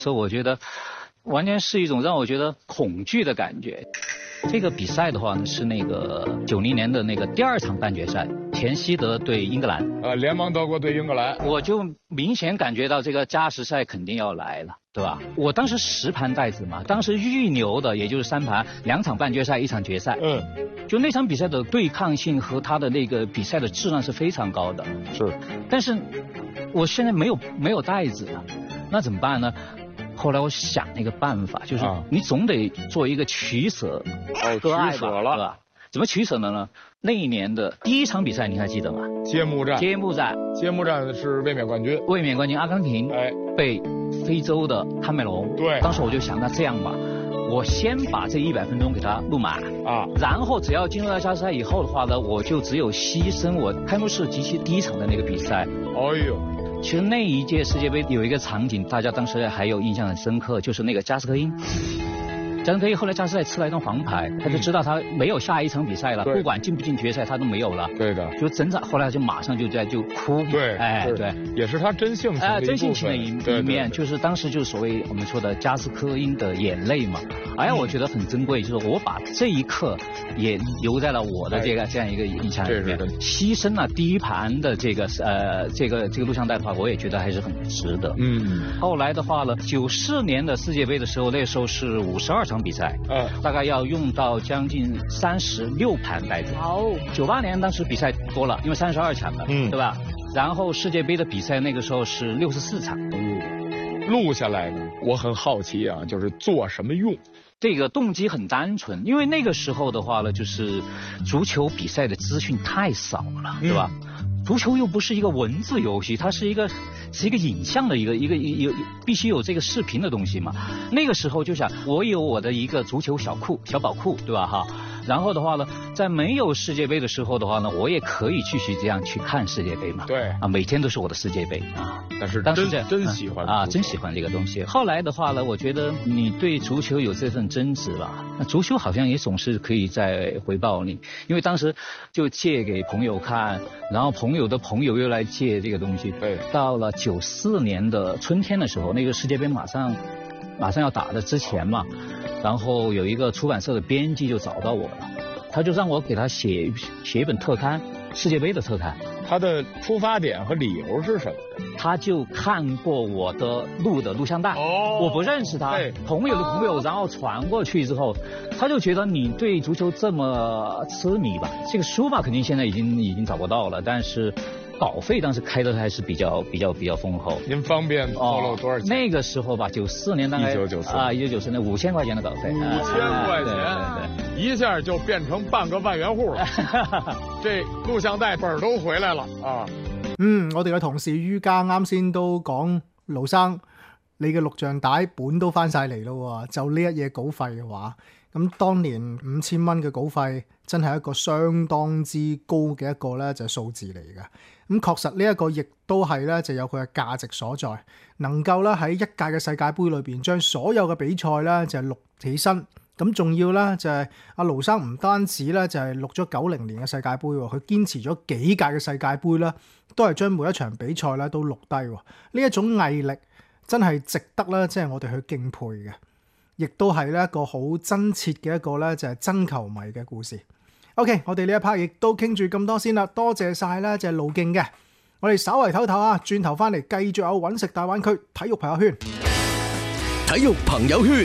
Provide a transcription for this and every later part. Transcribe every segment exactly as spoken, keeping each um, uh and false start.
所以我觉得完全是一种让我觉得恐惧的感觉。这个比赛的话呢，是那个九零年的那个第二场半决赛，前西德对英格兰。 呃，联盟德国对英格兰， 我就明显感觉到这个加时赛肯定要来了，对吧？我当时十盘带子嘛，当时预留的也就是三盘，两场半决赛，一场决赛。 嗯， 就那场比赛的对抗性和他的那个比赛的质量是非常高的。 是， 但是我现在没有没有带子了，那怎么办呢？后来我想了一个办法，就是你总得做一个取舍， 哦， 割爱吧， 取舍了， 对吧？怎么取舍的呢？那一年的第一场比赛你还记得吗？ 揭幕战。 揭幕战。 揭幕战是卫冕冠军。 卫冕冠军阿根廷，哎，被非洲的喀麦隆。 对。 当时我就想，那这样吧，我先把这一百分钟给它录满啊，然后只要进入到加时赛以后的话呢，我就只有牺牲我开幕式及其第一场的那个比赛。 哎呦。 其实那一届世界杯有一个场景，大家当时还有印象很深刻，就是那个加斯科因。加斯科因后来加时赛吃了一张黄牌，他就知道他没有下一场比赛了，不管进不进决赛他都没有了。 对的。 就整场后来就马上就在就哭。 对， 哎对， 也是他真性情的一部分。 真性情的一一面，就是当时就是所谓我们说的加斯科因的眼泪嘛。哎，我觉得很珍贵，就是我把这一刻也留在了我的这个这样一个印象里面。牺牲了第一盘的这个呃这个这个录像带的话，我也觉得还是很值得。嗯。后来的话呢，九四年的世界杯的时候，那时候是五十二场比赛，嗯，大概要用到将近三十六盘带子。 哦。 九八年当时比赛多了，因为三十二场了，嗯，对吧？然后世界杯的比赛那个时候是六十四场。 嗯，录下来呢，我很好奇啊，就是做什么用？ 这个动机很单纯，因为那个时候的话呢，就是足球比赛的资讯太少了，对吧？嗯、足球又不是一个文字游戏，它是一个是一个影像的一个一个有必须有这个视频的东西嘛。那个时候就想，我有我的一个足球小库小宝库，对吧？哈。然后的话呢，在没有世界杯的时候的话呢，我也可以继续这样去看世界杯嘛。 对啊，每天都是我的世界杯啊。 但是当时真真喜欢啊，真喜欢这个东西。后来的话呢，我觉得你对足球有这份真挚吧，那足球好像也总是可以再回报你，因为当时就借给朋友看，然后朋友的朋友又来借这个东西。 对， 到了九四年的春天的时候，那个世界杯马上马上要打的之前嘛。然后有一个出版社的编辑就找到我了，他就让我给他写写一本特刊，世界杯的特刊。 他的出发点和理由是什么？ 他就看过我的录的录像带，哦，我不认识他，朋友的朋友，然后传过去之后，他就觉得你对足球这么痴迷吧，这个书吧肯定现在已经已经找不到了，但是稿费当时开的还是比较比较比较丰厚。 您方便透露多少钱？ 那个时候吧，九四年大概一九九四啊，一九九四年五千块钱的稿费， 五千块钱， 对对对，一下就变成半个万元户了。这录像带本都回来了啊！ 嗯，我哋嘅同事於家啱先都講，盧生你嘅錄像帶本都翻晒嚟咯，就呢一嘢稿費嘅話，咁當年五千蚊嘅稿費真係一個相當之高嘅一個咧就係數字嚟嘅。咁確實呢一個亦都係咧就有佢嘅價值所在，能夠咧喺一屆嘅世界盃裏邊將所有嘅比賽咧就係錄起身。咁仲要咧就係阿盧生唔單止咧就係錄咗九零年嘅世界盃喎，佢堅持咗幾屆嘅世界盃啦，都係將每一場比賽咧都錄低喎。呢一種毅力真係值得咧，即係我哋去敬佩嘅，亦都係咧一個好真切嘅一個咧就係真球迷嘅故事。OK， 我哋呢一 part 亦都傾住咁多先啦，多謝晒咧就係路徑嘅。我哋稍為唞唞啊，轉頭翻嚟繼續有揾食大灣區體育朋友圈。 體育朋友圈。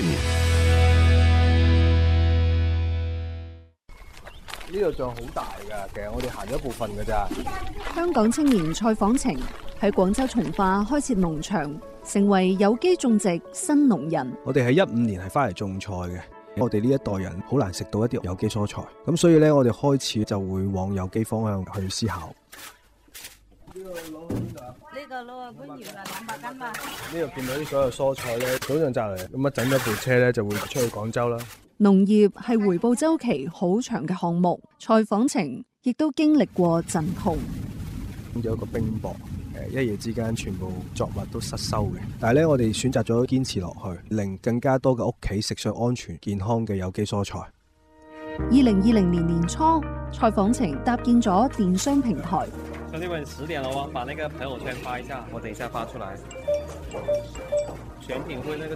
呢度仲好大㗎，其實我哋行咗一部分㗎咋。 香港青年蔡晃晴喺廣州從化開設農場，成為有機種植新農人。 我哋喺一五年係翻嚟種菜嘅，我哋呢一代人好難食到一啲有機蔬菜，咁所以咧我哋開始就會往有機方向去思考。 呢個攞去邊度啊？ 呢個攞去官窯啦，兩百斤嘛。 呢度見到啲所有蔬菜咧，早上摘嚟，咁啊整咗部車咧就會出去廣州啦。 農業係回報週期好長嘅項目，蔡晃晴亦都經歷過陣痛。 有一個冰雹，誒一夜之間全部作物都失收嘅。但係咧，我哋選擇咗堅持落去，令更加多嘅屋企食上安全健康嘅有機蔬菜。 二零二零年年初，蔡晃晴搭建咗電商平台。 兄弟們，十點了哦，把那個朋友圈發一下，我等一下發出來。 選品會那個